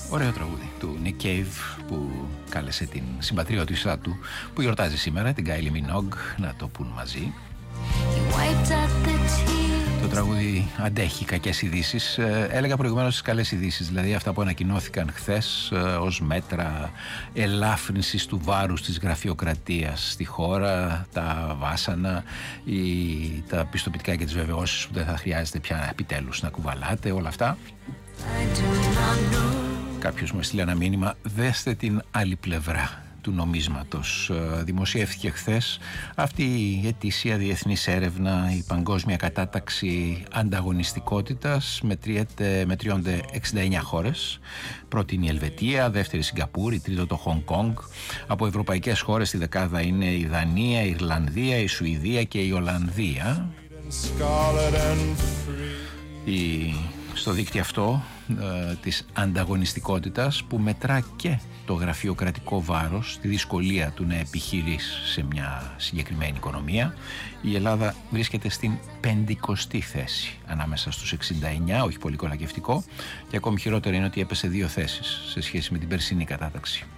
Ωραίο τραγούδι του Nick Cave που κάλεσε την συμπατριώτησά του που γιορτάζει σήμερα, την Kylie Minogue, να το πουν μαζί. Το τραγούδι αντέχει κακές ειδήσεις. Έλεγα προηγουμένως τις καλές ειδήσεις, δηλαδή αυτά που ανακοινώθηκαν χθες ως μέτρα ελάφρυνσης του βάρους της γραφειοκρατίας στη χώρα, τα βάσανα ή τα πιστοποιητικά και τις βεβαιώσεις που δεν θα χρειάζεται πια επιτέλους να κουβαλάτε, όλα αυτά. Κάποιος μου έστειλε ένα μήνυμα, δέστε την άλλη πλευρά του νομίσματος. Δημοσιεύθηκε χθες αυτή η ετήσια διεθνής έρευνα, η παγκόσμια κατάταξη ανταγωνιστικότητας. Μετριώνται 69 χώρες. Πρώτη είναι η Ελβετία, δεύτερη η Σιγκαπούρη, τρίτο το Χονγκ Κονγκ. Από ευρωπαϊκές χώρες στη δεκάδα είναι η Δανία, η Ιρλανδία, η Σουηδία και η Ολλανδία. Στο δίκτυο αυτό της ανταγωνιστικότητας που μετρά και το γραφειοκρατικό βάρος, τη δυσκολία του να επιχειρείς σε μια συγκεκριμένη οικονομία, η Ελλάδα βρίσκεται στην 50η θέση ανάμεσα στους 69, όχι πολύ κολακευτικό, και ακόμη χειρότερο είναι ότι έπεσε 2 θέσεις σε σχέση με την περσινή κατάταξη.